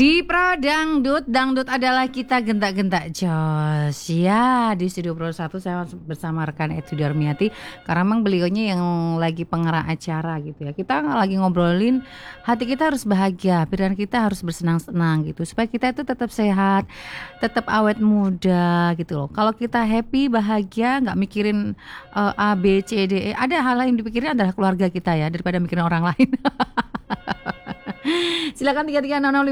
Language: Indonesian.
Di Pro Dangdut, Dangdut adalah kita gentak-gentak jos. Ya, di Studio Pro 1 saya bersama rekan Etu Darmiati. Karena memang beliaunya yang lagi pengarah acara gitu ya. Kita lagi ngobrolin hati kita harus bahagia, pikiran kita harus bersenang-senang gitu. Supaya kita itu tetap sehat, tetap awet muda gitu loh. Kalau kita happy, bahagia, gak mikirin A, B, C, D, E. Ada hal yang dipikirin adalah keluarga kita ya, daripada mikirin orang lain. Silakan 3300